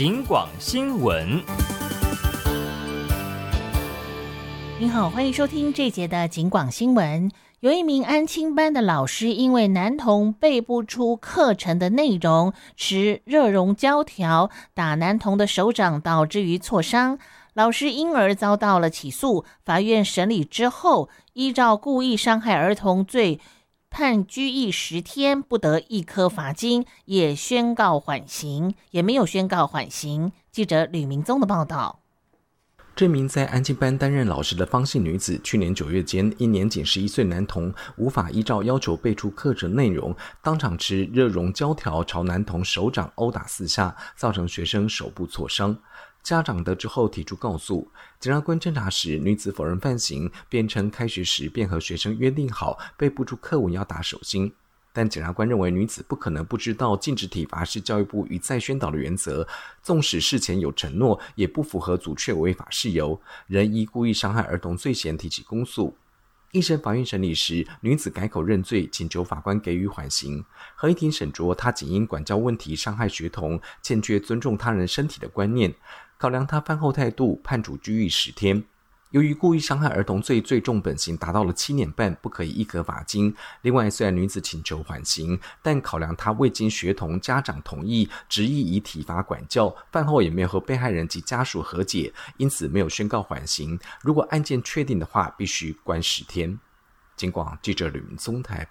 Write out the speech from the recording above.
警广新闻。 您好，欢迎收听这节的警广新闻。有一名安亲班的老师因为男童背不出课程的内容，持热熔胶条打男童的手掌，导致于挫伤，老师因而遭到了起诉。法院审理之后，依照故意伤害儿童罪判拘役10天，不得一科罚金，也没有宣告缓刑。记者吕明宗的报道。 这名在安亲班担任老师的方姓女子，去年9月间，因年仅11岁男童无法依照要求背出课程内容，当场持热熔胶条朝男童手掌殴打4下，造成学生手部挫伤。家长得知后提出告诉，检察官侦查时，女子否认犯行，辩称开学时便和学生约定好背不出课文要打手心。但检察官认为女子不可能不知道禁止体罚是教育部一再宣导的原则，纵使事前有承诺，也不符合阻却违法事由，仍依故意伤害儿童罪嫌提起公诉。一审法院审理时，女子改口认罪，请求法官给予缓刑。合议庭审酌她仅因管教问题伤害学童，欠缺尊重他人身体的观念，考量她犯后态度，判处拘役10天。由于故意伤害儿童罪最重本刑达到了7年半，不可以一科罚金。另外，虽然女子请求缓刑，但考量她未经学童家长同意，执意以体罚管教，饭后也没有和被害人及家属和解，因此没有宣告缓刑。如果案件确定的话，必须关10天。警广记者吕明宗台